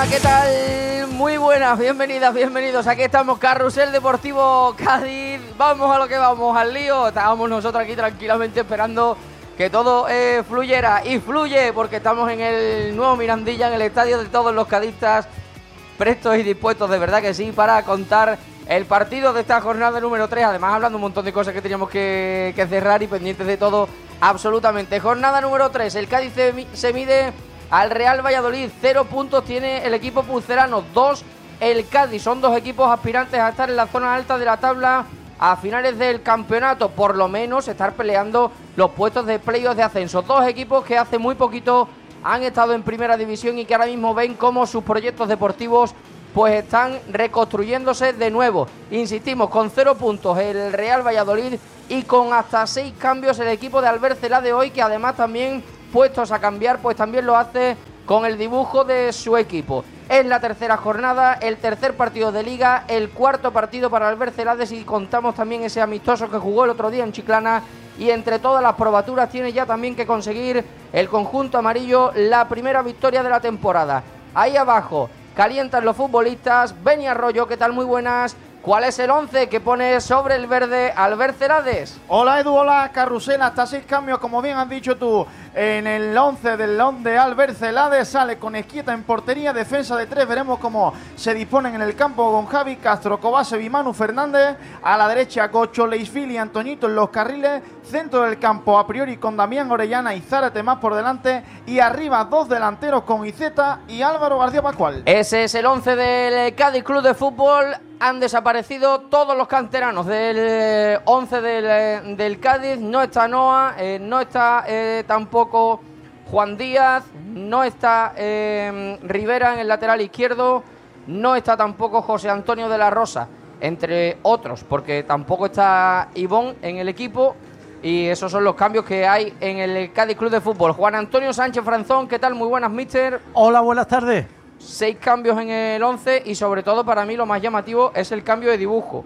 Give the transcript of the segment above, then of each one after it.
Hola, ¿qué tal? Muy buenas, bienvenidas, bienvenidos. Aquí estamos, Carrusel Deportivo Cádiz. Vamos a lo que vamos, al lío. Estábamos nosotros aquí tranquilamente esperando que todo fluyera. Y fluye, porque estamos en el nuevo Mirandilla, en el estadio de todos los cadistas, prestos y dispuestos, de verdad que sí, para contar el partido de esta jornada número 3. Además, hablando un montón de cosas que teníamos que cerrar y pendientes de todo, absolutamente. Jornada número 3, el Cádiz se mide al Real Valladolid. 0 puntos tiene el equipo pucelano, 2 el Cádiz. Son dos equipos aspirantes a estar en la zona alta de la tabla a finales del campeonato, por lo menos estar peleando los puestos de playoffs de ascenso. Dos equipos que hace muy poquito han estado en primera división y que ahora mismo ven cómo sus proyectos deportivos pues están reconstruyéndose de nuevo. Insistimos, con 0 puntos el Real Valladolid y con hasta 6 cambios el equipo de Albert Celade hoy, que además también, puestos a cambiar, pues también lo hace con el dibujo de su equipo. Es la tercera jornada, el tercer partido de Liga, el cuarto partido para Albert Celade, si contamos también ese amistoso que jugó el otro día en Chiclana, y entre todas las probaturas tiene ya también que conseguir el conjunto amarillo la primera victoria de la temporada. Ahí abajo calientan los futbolistas. Beni Arroyo, ¿qué tal? Muy buenas. ¿Cuál es el 11 que pone sobre el verde Albert Celades? Hola Edu, hola Carrusel, hasta 6 cambios, como bien has dicho tú. En el 11 del de Albert Celades sale con Esquieta en portería, defensa de 3, veremos cómo se disponen en el campo con Javi, Castro, Kovacevic y Manu Fernández. A la derecha Gocho, Leisfil y Antoñito en los carriles. Centro del campo a priori con Damián Orellana y Zárate más por delante. Y arriba 2 delanteros con Iceta y Álvaro García Pascual. Ese es el 11 del Cádiz Club de Fútbol. Han desaparecido todos los canteranos del 11 del Cádiz. No está Noa, no está tampoco Juan Díaz, no está Rivera en el lateral izquierdo, no está tampoco José Antonio de la Rosa, entre otros, porque tampoco está Ivón en el equipo. Y esos son los cambios que hay en el Cádiz Club de Fútbol. Juan Antonio Sánchez Franzón, ¿qué tal? Muy buenas, mister. Hola, buenas tardes. 6 cambios en el 11 y sobre todo para mí lo más llamativo es el cambio de dibujo.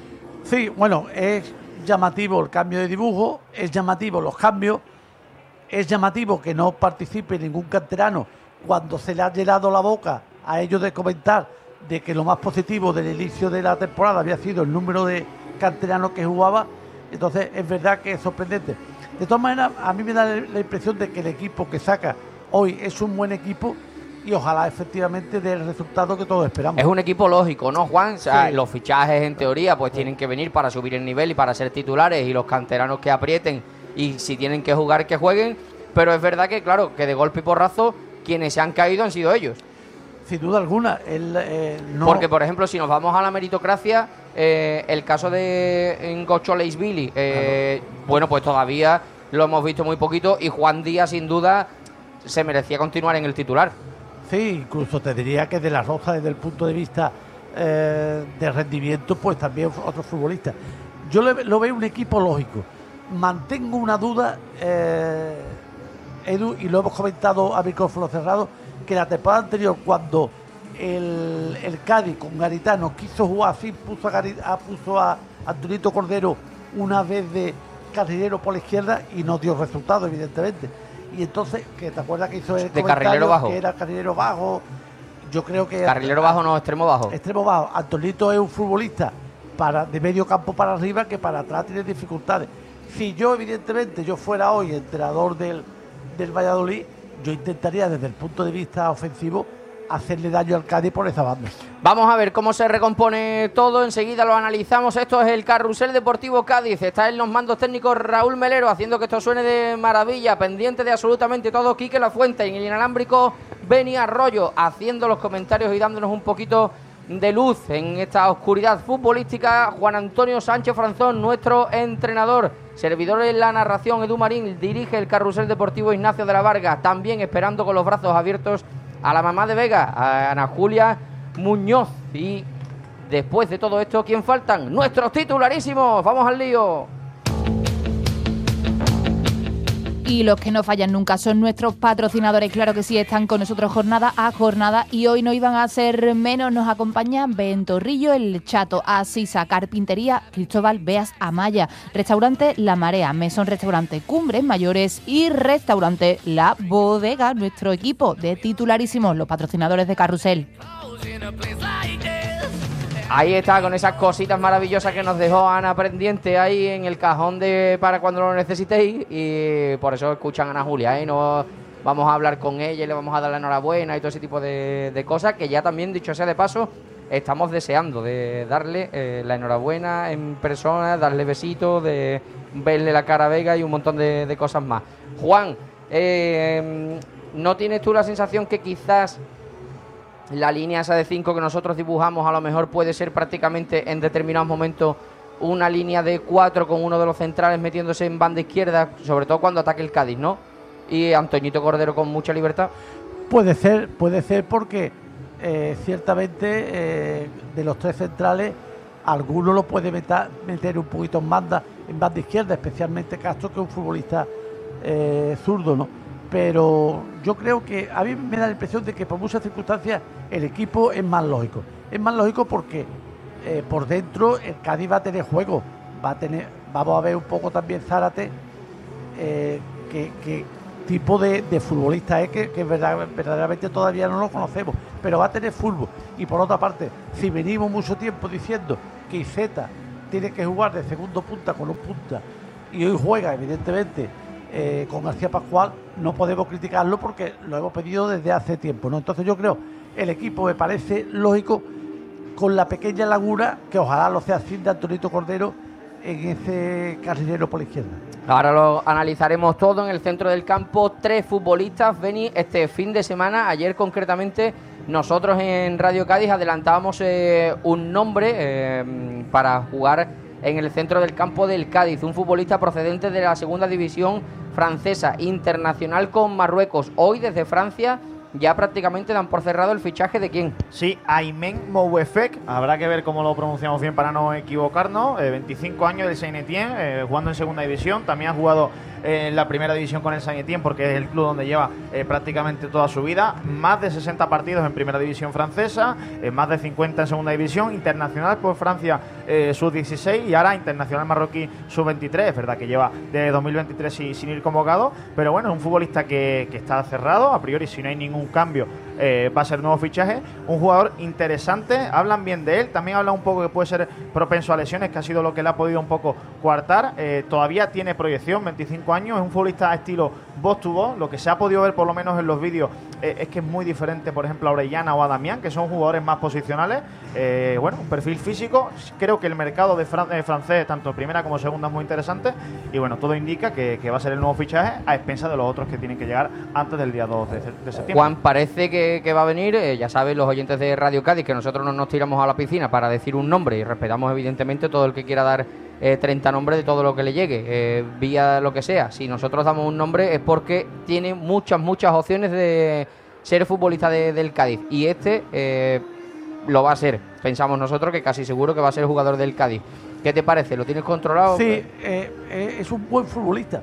Sí, bueno, es llamativo el cambio de dibujo, es llamativo los cambios, es llamativo que no participe ningún canterano cuando se le ha llenado la boca a ellos de comentar de que lo más positivo del inicio de la temporada había sido el número de canteranos que jugaba. Entonces es verdad que es sorprendente. De todas maneras, a mí me da la impresión de que el equipo que saca hoy es un buen equipo y ojalá efectivamente dé el resultado que todos esperamos. Es un equipo lógico, ¿no, Juan? O sea, sí. Los fichajes en teoría pues tienen que venir para subir el nivel y para ser titulares, y los canteranos que aprieten, y si tienen que jugar, que jueguen. Pero es verdad que, claro, que de golpe y porrazo quienes se han caído han sido ellos. Sin duda alguna. No... Porque, por ejemplo, si nos vamos a la meritocracia, el caso de Gocho Leisvili, bueno, pues todavía lo hemos visto muy poquito, y Juan Díaz sin duda se merecía continuar en el titular. Sí, incluso te diría que de la Rosa, desde el punto de vista de rendimiento, pues también otros futbolistas. Yo lo veo un equipo lógico. Mantengo una duda, Edu, y lo hemos comentado a micrófono cerrado, que la temporada anterior, cuando el Cádiz con Garitano quiso jugar así, puso a Antonito Cordero una vez de carrilero por la izquierda y no dio resultado, evidentemente. Y entonces, que te acuerdas que hizo el de carrilero bajo, que era carrilero bajo. Yo creo que carrilero bajo, no, extremo bajo. Extremo bajo. Antonito es un futbolista de medio campo para arriba, que para atrás tiene dificultades. Si yo, evidentemente, yo fuera hoy entrenador del Valladolid, yo intentaría desde el punto de vista ofensivo hacerle daño al Cádiz por esa banda. Vamos a ver cómo se recompone todo, enseguida lo analizamos. Esto es el Carrusel Deportivo Cádiz, está en los mandos técnicos Raúl Melero, haciendo que esto suene de maravilla, pendiente de absolutamente todo Quique Lafuente, en el inalámbrico Beni Arroyo, haciendo los comentarios y dándonos un poquito de luz en esta oscuridad futbolística. Juan Antonio Sánchez Franzón, nuestro entrenador. Servidor en la narración, Edu Marín. Dirige el Carrusel Deportivo Ignacio de la Varga, también esperando con los brazos abiertos a la mamá de Vega, a Ana Julia Muñoz. Y después de todo esto, ¿quién faltan? Nuestros titularísimos. Vamos al lío. Y los que no fallan nunca son nuestros patrocinadores, claro que sí, están con nosotros jornada a jornada y hoy no iban a ser menos, nos acompañan Ventorrillo, El Chato, Asisa, Carpintería, Cristóbal Beas Amaya, Restaurante La Marea, Mesón Restaurante Cumbres Mayores y Restaurante La Bodega, nuestro equipo de titularísimos, los patrocinadores de Carrusel. Ahí está, con esas cositas maravillosas que nos dejó Ana pendiente ahí en el cajón para cuando lo necesitéis, y por eso escuchan a Ana Julia, ¿eh? No vamos a hablar con ella y le vamos a dar la enhorabuena y todo ese tipo de cosas, que ya también, dicho sea de paso, estamos deseando de darle la enhorabuena en persona, darle besitos, de verle la cara a Vega y un montón de cosas más. Juan, ¿no tienes tú la sensación que quizás la línea esa de 5 que nosotros dibujamos a lo mejor puede ser prácticamente en determinados momentos una línea de 4 con uno de los centrales metiéndose en banda izquierda, sobre todo cuando ataque el Cádiz, ¿no? Y Antoñito Cordero con mucha libertad? Puede ser porque ciertamente de los 3 centrales alguno lo puede meter un poquito en banda izquierda, especialmente Castro, que es un futbolista zurdo, ¿no? Pero yo creo que a mí me da la impresión de que por muchas circunstancias el equipo es más lógico. Es más lógico porque por dentro el Cádiz va a tener juego, vamos a ver un poco también Zárate, que tipo de futbolista es, que verdaderamente todavía no lo conocemos, pero va a tener fútbol. Y por otra parte, si venimos mucho tiempo diciendo que Iceta tiene que jugar de segundo punta con un punta, y hoy juega evidentemente con García Pascual, no podemos criticarlo porque lo hemos pedido desde hace tiempo, ¿no? Entonces yo creo, el equipo me parece lógico, con la pequeña laguna que ojalá lo sea sin de Antonito Cordero en ese carrilero por la izquierda. Ahora lo analizaremos todo en el centro del campo. 3 futbolistas, Beni, este fin de semana. Ayer concretamente nosotros en Radio Cádiz adelantábamos un nombre para jugar en el centro del campo del Cádiz, un futbolista procedente de la segunda división francesa, internacional con Marruecos. Hoy desde Francia ya prácticamente dan por cerrado el fichaje de ¿quién? Sí, Aymen Mouefek, habrá que ver cómo lo pronunciamos bien para no equivocarnos. 25 años del Saint-Étienne, jugando en segunda división. También ha jugado en la primera división con el Saint-Étienne, porque es el club donde lleva prácticamente toda su vida. Más de 60 partidos en primera división francesa, más de 50 en segunda división. Internacional por Francia sub-16 y ahora internacional marroquí sub-23. Es verdad que lleva de 2023 sin ir convocado, pero bueno, es un futbolista que está cerrado. A priori, si no hay ningún cambio, va a ser nuevo fichaje. Un jugador interesante, hablan bien de él. También hablan un poco que puede ser propenso a lesiones, que ha sido lo que le ha podido un poco coartar. Todavía tiene proyección, 25 años, es un futbolista estilo voz to voz. Lo que se ha podido ver por lo menos en los vídeos es que es muy diferente, por ejemplo, a Orellana o a Damián, que son jugadores más posicionales. Bueno, un perfil físico. Creo que el mercado de francés, tanto primera como segunda, es muy interesante. Y bueno, todo indica que va a ser el nuevo fichaje a expensas de los otros que tienen que llegar antes del día 2 de septiembre. Juan, parece que va a venir, ya saben los oyentes de Radio Cádiz que nosotros no nos tiramos a la piscina para decir un nombre y respetamos evidentemente todo el que quiera dar 30 nombres de todo lo que le llegue, vía lo que sea. Si nosotros damos un nombre es porque tiene muchas opciones de ser futbolista del Cádiz, y lo va a ser. Pensamos nosotros que casi seguro que va a ser jugador del Cádiz. ¿Qué te parece? ¿Lo tienes controlado? Sí, es un buen futbolista,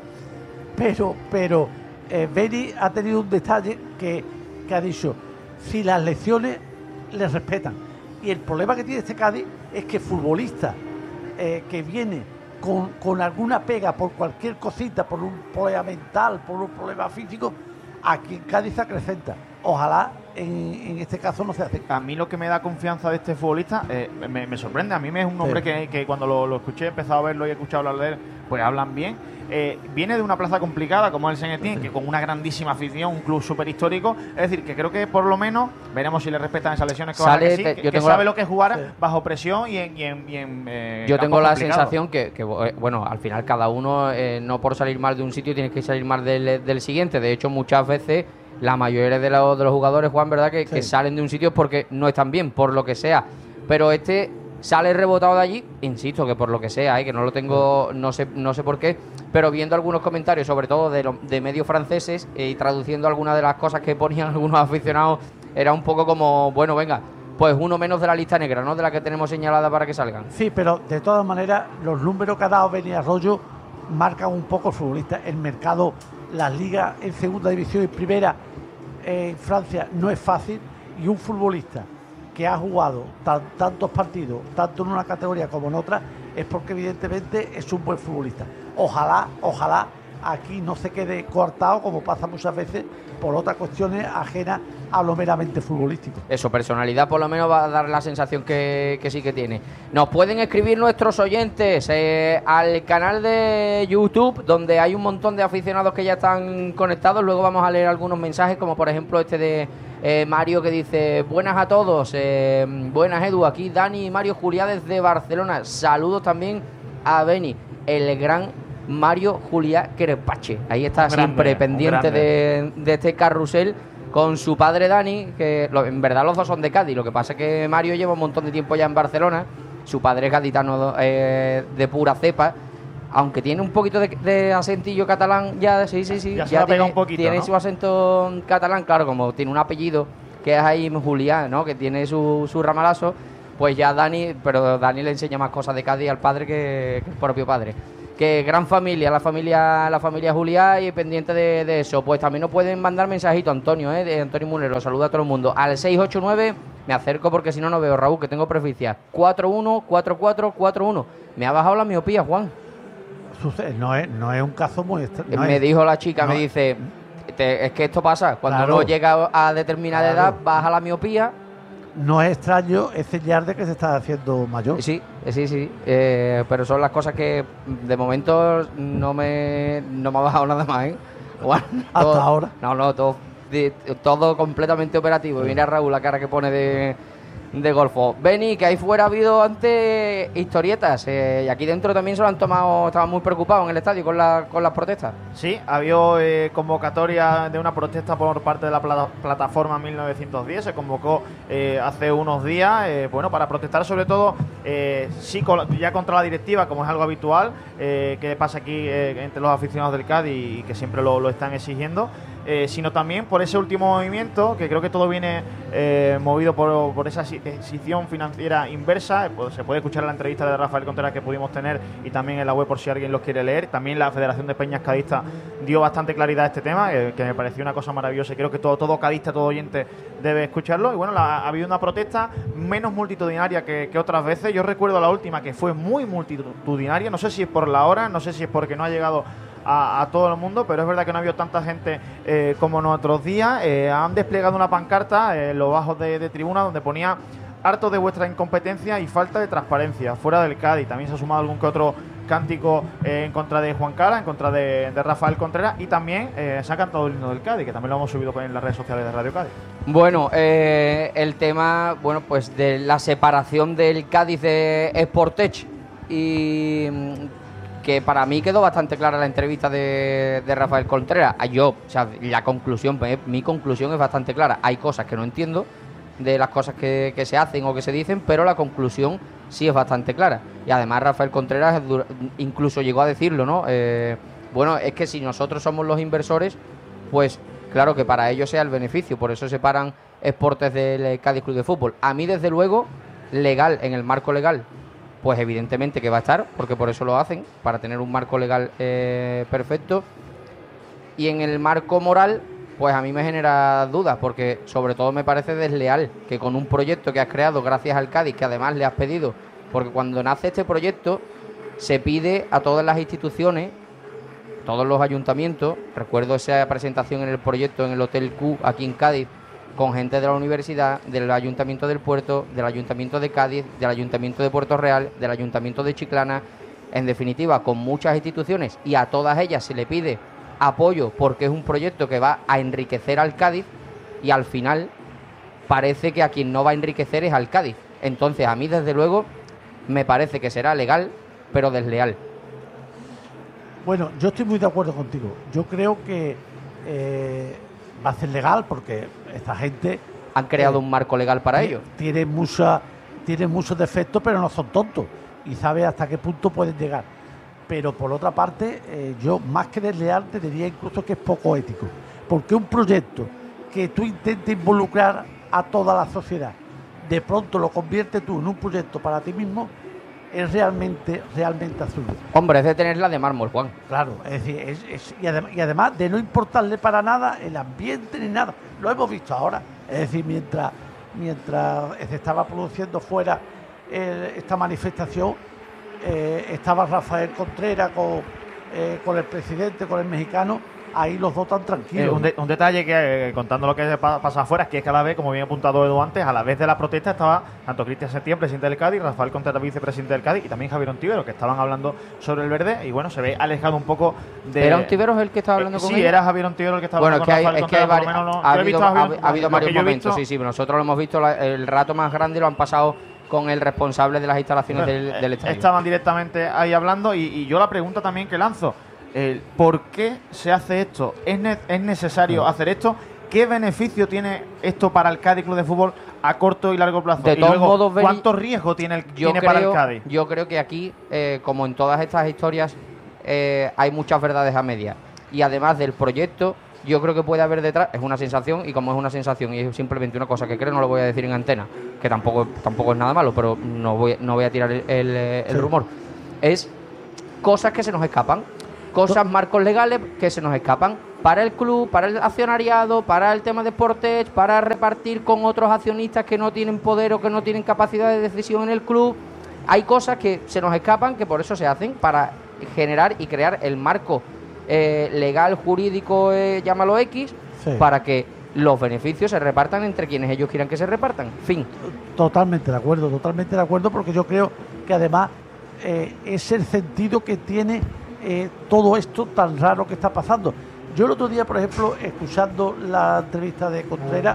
pero Beni ha tenido un detalle que ha dicho: si las lesiones le respetan. Y el problema que tiene este Cádiz es que futbolista que viene con alguna pega por cualquier cosita, por un problema mental, por un problema físico, aquí en Cádiz se acrecenta. Ojalá en este caso no se hace. A mí lo que me da confianza de este futbolista me sorprende. A mí me es un nombre que cuando lo escuché, he empezado a verlo y he escuchado hablar de él, pues hablan bien. Viene de una plaza complicada como el Saint-Étienne, que con una grandísima afición, un club súper histórico. Es decir, que creo que por lo menos veremos si le respetan esas lesiones, que Sale, sí, que sabe lo que es jugar bajo presión y en yo tengo la sensación que bueno, al final cada uno, no por salir mal de un sitio tienes que salir mal del siguiente. De hecho, muchas veces la mayoría de los jugadores, Juan, ¿verdad? Que salen de un sitio porque no están bien, por lo que sea. Pero sale rebotado de allí, insisto, que por lo que sea, que no lo tengo, no sé por qué, pero viendo algunos comentarios, sobre todo de medios franceses, y traduciendo algunas de las cosas que ponían algunos aficionados, era un poco como, bueno, venga, pues uno menos de la lista negra, ¿no? De la que tenemos señalada para que salgan. Sí, pero de todas maneras, los números que ha dado Beni Arroyo marcan un poco el futbolista. El mercado las ligas en segunda división y primera en Francia no es fácil, y un futbolista que ha jugado tantos partidos, tanto en una categoría como en otra, es porque evidentemente es un buen futbolista. Ojalá aquí no se quede coartado, como pasa muchas veces, por otras cuestiones ajenas a lo meramente futbolístico. Eso, personalidad por lo menos va a dar la sensación que sí que tiene. Nos pueden escribir nuestros oyentes al canal de YouTube, donde hay un montón de aficionados que ya están conectados. Luego vamos a leer algunos mensajes, como por ejemplo este de Mario, que dice: buenas a todos, buenas Edu, aquí Dani y Mario Juliá desde Barcelona. Saludos también a Beni, el gran Mario Juliá Querepache. Ahí está siempre pendiente de este carrusel con su padre Dani, que en verdad los dos son de Cádiz. Lo que pasa es que Mario lleva un montón de tiempo ya en Barcelona. Su padre es gaditano de pura cepa, aunque tiene un poquito de acentillo catalán ya. Sí. Ya se la pega un poquito, tiene, ¿no? su acento catalán, claro, como tiene un apellido que es ahí Julián, ¿no? Que tiene su ramalazo, pues ya Dani le enseña más cosas de Cádiz al padre que el propio padre. Que gran familia, la familia Juliá, y pendiente de eso. Pues también nos pueden mandar mensajito, Antonio, de Antonio Mulero, saluda a todo el mundo. Al 689, me acerco porque si no veo, Raúl, que tengo preficia. 414441. Me ha bajado la miopía, Juan. No es un caso muy extraño. Me dijo la chica, me dice, es que esto pasa, cuando uno llega a determinada edad, baja la miopía. No es extraño, es señal de que se está haciendo mayor. Sí. Pero son las cosas que de momento no me ha bajado nada más, ¿eh? Bueno, hasta ahora. No, todo completamente operativo. Mira Raúl la cara que pone de golfo. Beni, que ahí fuera ha habido antes historietas, y aquí dentro también se lo han tomado, estaban muy preocupados en el estadio con las protestas. Sí, ha habido convocatoria de una protesta por parte de la plataforma 1910, se convocó hace unos días, para protestar sobre todo, ya contra la directiva, como es algo habitual, que pasa aquí entre los aficionados del Cádiz y que siempre lo están exigiendo. Sino también por ese último movimiento, que creo que todo viene movido por esa decisión financiera inversa. Se puede escuchar en la entrevista de Rafael Contreras que pudimos tener, y también en la web por si alguien los quiere leer. También la Federación de Peñas Cadistas dio bastante claridad a este tema, que me pareció una cosa maravillosa, y creo que todo cadista, todo oyente debe escucharlo. Y bueno, ha habido una protesta menos multitudinaria que otras veces. Yo recuerdo la última, que fue muy multitudinaria, no sé si es por la hora, no sé si es porque no ha llegado a todo el mundo, pero es verdad que no ha habido tanta gente como en otros días. Han desplegado una pancarta en los bajos de tribuna donde ponía: harto de vuestra incompetencia y falta de transparencia, fuera del Cádiz. También se ha sumado algún que otro cántico en contra de Juan Cala, en contra de Rafael Contreras, y también se ha cantado el himno del Cádiz, que también lo hemos subido en las redes sociales de Radio Cádiz. Bueno, el tema, pues de la separación del Cádiz de Sportech, y que para mí quedó bastante clara la entrevista de Rafael Contreras. Mi conclusión es bastante clara. Hay cosas que no entiendo de las cosas que se hacen o que se dicen, pero la conclusión sí es bastante clara. Y además Rafael Contreras incluso llegó a decirlo, ¿no? Es que si nosotros somos los inversores, pues claro que para ellos sea el beneficio. Por eso separan Sportech del Cádiz Club de Fútbol. A mí, desde luego, legal, en el marco legal, pues evidentemente que va a estar, porque por eso lo hacen, para tener un marco legal perfecto. Y en el marco moral, pues a mí me genera dudas, porque sobre todo me parece desleal que con un proyecto que has creado gracias al Cádiz, que además le has pedido, porque cuando nace este proyecto se pide a todas las instituciones, todos los ayuntamientos. Recuerdo esa presentación en el proyecto en el Hotel Q aquí en Cádiz, con gente de la universidad, del Ayuntamiento del Puerto, del Ayuntamiento de Cádiz, del Ayuntamiento de Puerto Real, del Ayuntamiento de Chiclana, en definitiva, con muchas instituciones, y a todas ellas se le pide apoyo porque es un proyecto que va a enriquecer al Cádiz, y al final parece que a quien no va a enriquecer es al Cádiz. Entonces, a mí, desde luego, me parece que será legal, pero desleal. Bueno, yo estoy muy de acuerdo contigo. Yo creo que va a ser legal, porque esta gente han creado un marco legal para ello. Tienen muchos defectos, pero no son tontos y saben hasta qué punto pueden llegar. Pero por otra parte, yo más que desleal te diría incluso que es poco ético, porque un proyecto que tú intentes involucrar a toda la sociedad, de pronto lo conviertes tú en un proyecto para ti mismo, es realmente azul. Hombre, es de tenerla de mármol, Juan. Claro, es decir, y además de no importarle para nada el ambiente ni nada. Lo hemos visto ahora. Es decir, mientras se estaba produciendo fuera esta manifestación, estaba Rafael Contreras con el presidente, con el mexicano. Ahí los dos tan tranquilos. Un detalle que, contando lo que pasa afuera, es que a la vez, como bien apuntado Edu antes, a la vez de la protesta estaba tanto Cristian Setién, presidente del Cádiz, Rafael Contreras, vicepresidente del Cádiz, y también Javier Ontiveros, que estaban hablando sobre el verde, y bueno, se ve alejado un poco de... ¿Era Ontiveros el que estaba hablando con él? Sí, era Javier Ontiveros el que estaba hablando con Rafael Contreras. Ha habido varios momentos, sí, nosotros lo hemos visto, el rato más grande lo han pasado con el responsable de las instalaciones del estadio. Estaban directamente ahí hablando, y yo la pregunta también que lanzo, ¿por qué se hace esto? ¿Es necesario hacer esto? ¿Qué beneficio tiene esto para el Cádiz Club de Fútbol a corto y largo plazo? De todos modos, ¿cuánto riesgo tiene para el Cádiz? Yo creo que aquí, como en todas estas historias, hay muchas verdades a medias. Y además del proyecto, yo creo que puede haber detrás, es una sensación, y como es una sensación y es simplemente una cosa que creo, no lo voy a decir en antena, que tampoco es nada malo, pero no voy a tirar el rumor. Es cosas que se nos escapan. Cosas, marcos legales que se nos escapan para el club, para el accionariado, para el tema de Sportage, para repartir con otros accionistas que no tienen poder o que no tienen capacidad de decisión en el club. Hay cosas que se nos escapan, que por eso se hacen, para generar y crear el marco legal, jurídico, llámalo X, sí, para que los beneficios se repartan entre quienes ellos quieran que se repartan. Fin. Totalmente de acuerdo, porque yo creo que además es el sentido que tiene todo esto tan raro que está pasando. Yo el otro día, por ejemplo, escuchando la entrevista de Contreras,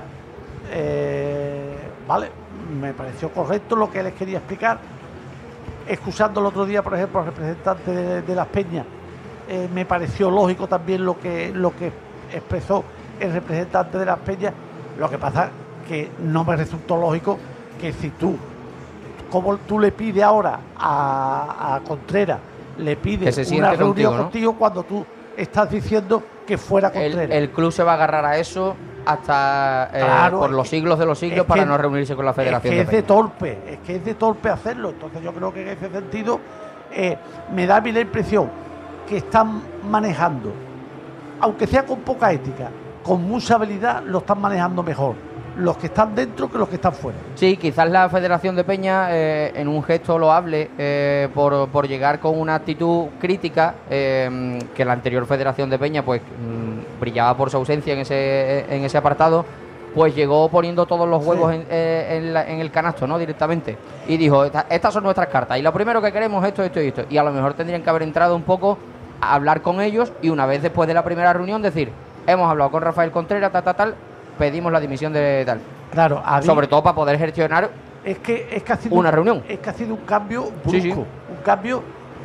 vale, me pareció correcto lo que les quería explicar. Escuchando el otro día, por ejemplo, al representante de Las Peñas, me pareció lógico también lo que expresó el representante de Las Peñas. Lo que pasa que no me resultó lógico que si como tú le pides ahora a Contreras, le pide una reunión contigo, ¿no? Cuando tú estás diciendo que fuera Contreras. El club se va a agarrar a eso hasta claro, por los siglos de los siglos para no reunirse con la Federación. Es que es de torpe hacerlo. Entonces yo creo que en ese sentido me da a mí la impresión que están manejando, aunque sea con poca ética, con mucha habilidad, lo están manejando mejor los que están dentro que los que están fuera. Sí, quizás la Federación de Peña, en un gesto loable, por llegar con una actitud crítica, que la anterior Federación de Peña pues brillaba por su ausencia en ese apartado, pues llegó poniendo todos los huevos en el canasto, ¿no? Directamente. Y dijo, estas son nuestras cartas, y lo primero que queremos es esto y esto. Y a lo mejor tendrían que haber entrado un poco a hablar con ellos, y una vez después de la primera reunión decir, hemos hablado con Rafael Contreras, tal, pedimos la dimisión de tal. Claro, sobre todo para poder gestionar una reunión. Es que ha sido un cambio brusco, sí. Un cambio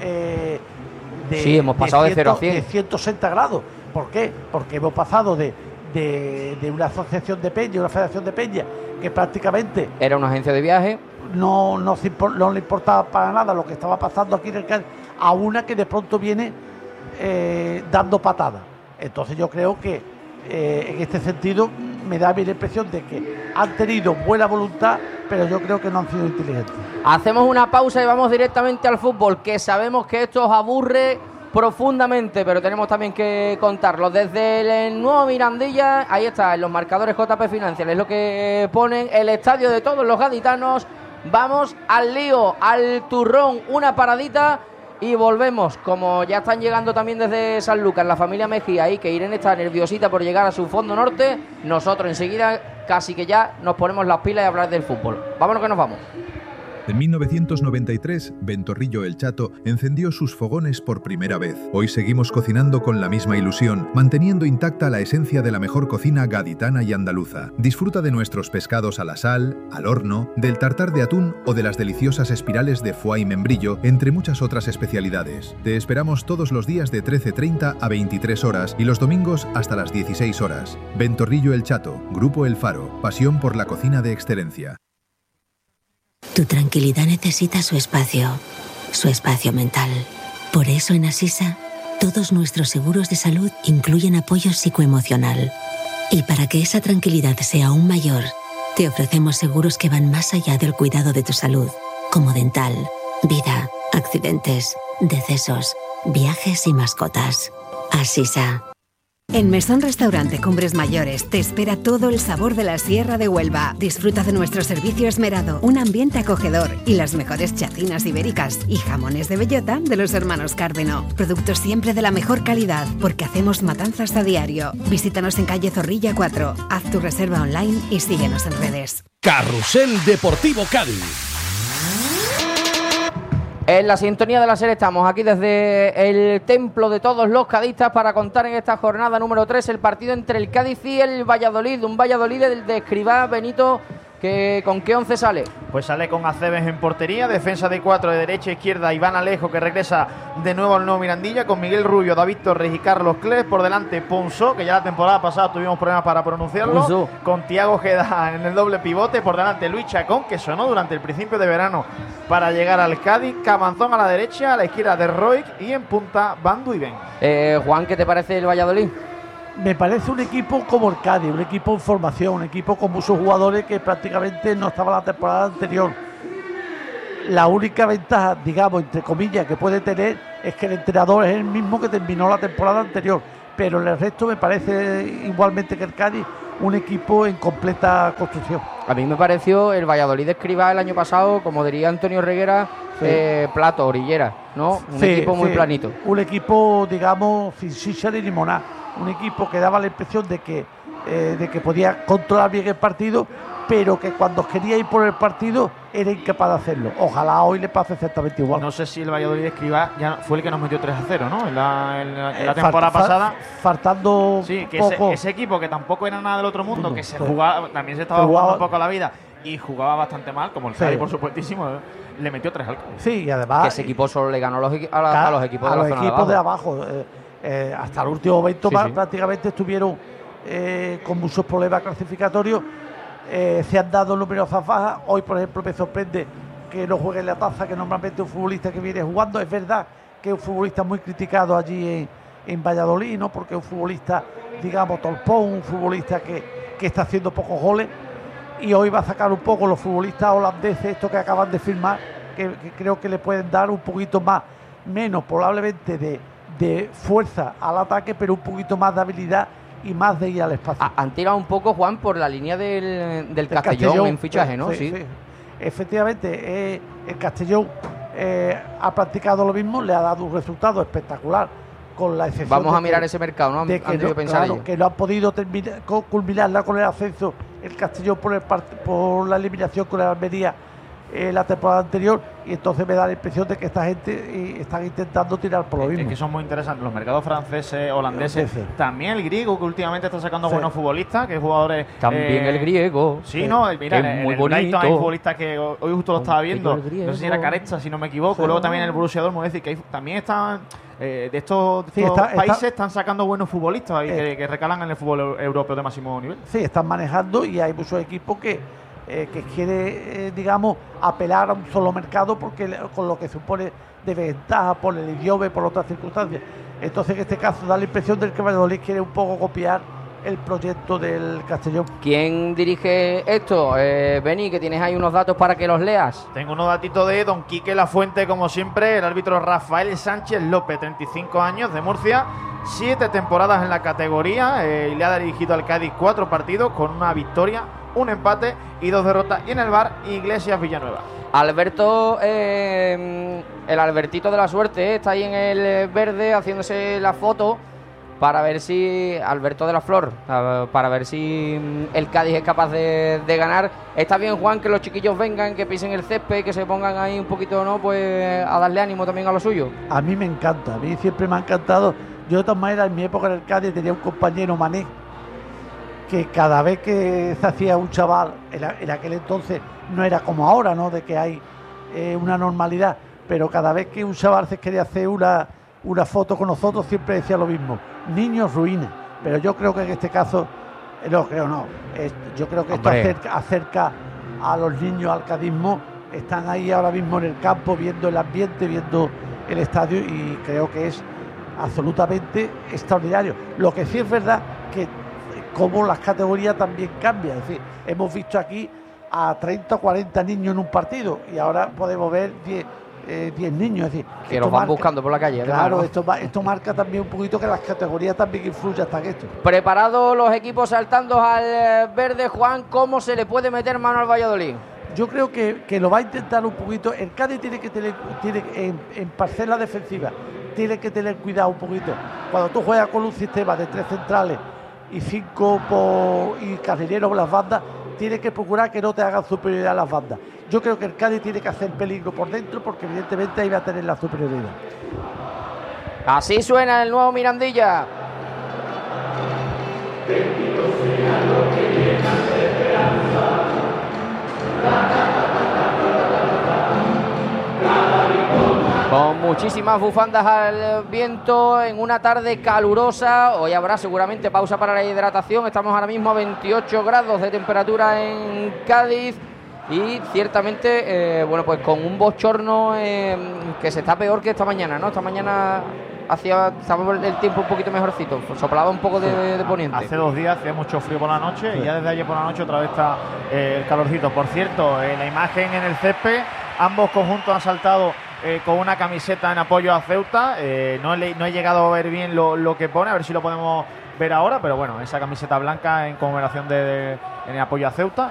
hemos pasado de 0 a 100. De 160 grados. ¿Por qué? Porque hemos pasado de una asociación de peña, una federación de peña, que prácticamente era una agencia de viaje. No le importaba para nada lo que estaba pasando aquí en el Cádiz, a una que de pronto viene dando patadas. Entonces yo creo que en este sentido me da la impresión de que han tenido buena voluntad, pero yo creo que no han sido inteligentes. Hacemos una pausa y vamos directamente al fútbol, que sabemos que esto os aburre profundamente, pero tenemos también que contarlo. Desde el nuevo Mirandilla, ahí está, en los marcadores JP Financial, es lo que ponen, el estadio de todos los gaditanos. Vamos al lío, al turrón, una paradita y volvemos. Como ya están llegando también desde San Lucas la familia Mejía ahí, que Irene está nerviosita por llegar a su fondo norte, nosotros enseguida casi que ya nos ponemos las pilas y hablar del fútbol. Vámonos que nos vamos. En 1993, Ventorrillo El Chato encendió sus fogones por primera vez. Hoy seguimos cocinando con la misma ilusión, manteniendo intacta la esencia de la mejor cocina gaditana y andaluza. Disfruta de nuestros pescados a la sal, al horno, del tartar de atún o de las deliciosas espirales de foie y membrillo, entre muchas otras especialidades. Te esperamos todos los días de 13:30 a 23 horas y los domingos hasta las 16 horas. Ventorrillo El Chato, Grupo El Faro, pasión por la cocina de excelencia. Tu tranquilidad necesita su espacio mental. Por eso en Asisa, todos nuestros seguros de salud incluyen apoyo psicoemocional. Y para que esa tranquilidad sea aún mayor, te ofrecemos seguros que van más allá del cuidado de tu salud, como dental, Vida, accidentes, decesos, viajes y mascotas. Asisa. En Mesón Restaurante Cumbres Mayores te espera todo el sabor de la Sierra de Huelva. Disfruta de nuestro servicio esmerado, un ambiente acogedor y las mejores chacinas ibéricas y jamones de bellota de los hermanos Cárdeno. Productos siempre de la mejor calidad, porque hacemos matanzas a diario. Visítanos en calle Zorrilla 4. Haz tu reserva online y síguenos en redes. Carrusel Deportivo Cádiz. En la sintonía de la serie estamos aquí desde el templo de todos los cadistas para contar en esta jornada número 3 el partido entre el Cádiz y el Valladolid. Un Valladolid de Escribá, Benito, que ¿con qué 11 sale? Pues sale con Aceves en portería, defensa de 4 de derecha a izquierda, Iván Alejo, que regresa de nuevo al nuevo Mirandilla, con Miguel Rubio, David Torres y Carlos Cles. Por delante Ponzó, que ya la temporada pasada tuvimos problemas para pronunciarlo, Ponzó, con Tiago Ojeda en el doble pivote. Por delante Luis Chacón, que sonó durante el principio de verano para llegar al Cádiz. Camanzón a la derecha, a la izquierda de Roig y en punta Bandu y Ben. Juan, ¿qué te parece el Valladolid? Me parece un equipo como el Cádiz, un equipo en formación, un equipo con muchos jugadores que prácticamente no estaban la temporada anterior. La única ventaja, digamos, entre comillas, que puede tener es que el entrenador es el mismo que terminó la temporada anterior, pero el resto me parece igualmente que el Cádiz un equipo en completa construcción. A mí me pareció el Valladolid de Escribá el año pasado, como diría Antonio Reguera, sí, plato, orillera, ¿no? Un equipo muy planito. Un equipo, digamos, sin chicha ni limonada. Un equipo que daba la impresión de que podía controlar bien el partido, pero que cuando quería ir por el partido era incapaz de hacerlo. Ojalá hoy le pase exactamente igual. No sé si el Valladolid de Escribá ya fue el que nos metió 3-0, ¿no? En la temporada pasada. Faltando sí, que poco. Ese equipo que tampoco era nada del otro mundo, que se jugaba, también se estaba jugando un poco la vida y jugaba bastante mal, como el Cádiz, por supuestísimo, le metió 3 al Cádiz. Sí, y además que ese equipo solo le ganó a los equipos de la zona de abajo. Hasta el último momento sí. prácticamente estuvieron con muchos problemas clasificatorios. Se han dado numerosas bajas. Hoy, por ejemplo, me sorprende que no juegue en la Taza, que normalmente un futbolista que viene jugando. Es verdad que es un futbolista muy criticado allí en Valladolid, ¿no? Porque es un futbolista, digamos, torpón, un futbolista que está haciendo pocos goles. Y hoy va a sacar un poco los futbolistas holandeses, estos que acaban de firmar, que creo que le pueden dar un poquito más, menos probablemente de fuerza al ataque, pero un poquito más de habilidad y más de ir al espacio. Han tirado un poco, Juan, por la línea del Castellón en fichaje, ¿no? Sí. Efectivamente, el Castellón ha practicado lo mismo, le ha dado un resultado espectacular, con la excepción. Vamos a mirar ese mercado, ¿no? Que no han podido culminarla con el ascenso el Castellón por la eliminación con el Almería la temporada anterior, y entonces me da la impresión de que esta gente están intentando tirar por lo mismo. Es que son muy interesantes los mercados franceses, holandeses, también el griego, que últimamente está sacando buenos futbolistas, que jugadores... También el griego. Sí, no, mira, es muy bonito. Hay futbolistas que hoy justo lo estaba viendo, no sé si era Carecha, si no me equivoco, luego también el Borussia Dortmund, es decir, que también están... de estos países están sacando buenos futbolistas que recalan en el fútbol europeo de máximo nivel. Sí, están manejando, y hay muchos equipos que quiere, digamos, apelar a un solo mercado, porque con lo que supone de ventaja por el idioma y por otras circunstancias. Entonces, en este caso, da la impresión de que Valladolid quiere un poco copiar el proyecto del Castellón. ¿Quién dirige esto? Beni, que tienes ahí unos datos para que los leas. Tengo unos datitos de don Quique Lafuente, como siempre, el árbitro Rafael Sánchez López, 35 años, de Murcia, 7 temporadas en la categoría, y le ha dirigido al Cádiz 4 partidos con una victoria, un empate y 2 derrotas. Y en el VAR, Iglesias Villanueva. Alberto, el Albertito de la suerte, está ahí en el verde haciéndose la foto para ver si Alberto de la Flor, para ver si el Cádiz es capaz de ganar. Está bien, Juan, que los chiquillos vengan, que pisen el césped, que se pongan ahí un poquito, ¿no? Pues a darle ánimo también a lo suyo. A mí me encanta, a mí siempre me ha encantado. Yo de todas maneras, en mi época en el Cádiz tenía un compañero, Mané, que cada vez que se hacía un chaval, en aquel entonces no era como ahora, ¿no? De que hay una normalidad, pero cada vez que un chaval se quería hacer una foto con nosotros, siempre decía lo mismo: niños ruines. Pero yo creo que en este caso, yo creo que esto acerca a los niños al cadismo. Están ahí ahora mismo en el campo, viendo el ambiente, viendo el estadio, y creo que es absolutamente extraordinario. Lo que sí es verdad que como las categorías también cambian, es decir, hemos visto aquí a 30 o 40 niños en un partido, y ahora podemos ver 10 niños. Es decir, que los van buscando por la calle. Claro, además, ¿no? esto marca también un poquito que las categorías también influyen hasta que esto. Preparados los equipos saltando al verde, Juan, ¿cómo se le puede meter mano al Valladolid? Yo creo que lo va a intentar un poquito. El Cádiz tiene que tener, en parcela defensiva, tiene que tener cuidado un poquito. Cuando tú juegas con un sistema de 3 centrales y 5 y carrileros por las bandas, tienes que procurar que no te hagan superioridad las bandas. Yo creo que el Cádiz tiene que hacer peligro por dentro, porque evidentemente ahí va a tener la superioridad. Así suena el nuevo Mirandilla. Con muchísimas bufandas al viento en una tarde calurosa. Hoy habrá seguramente pausa para la hidratación. Estamos ahora mismo a 28 grados de temperatura en Cádiz. Y ciertamente, bueno, pues con un bochorno que se está peor que esta mañana, ¿no? Esta mañana estaba el tiempo un poquito mejorcito, soplaba un poco de poniente. Hace 2 días hacía mucho frío por la noche, sí. Y ya desde ayer por la noche otra vez está el calorcito. Por cierto, la imagen en el césped, ambos conjuntos han saltado con una camiseta en apoyo a Ceuta. No he llegado a ver bien lo que pone, a ver si lo podemos ver ahora, pero bueno, esa camiseta blanca en conmemoración en apoyo a Ceuta.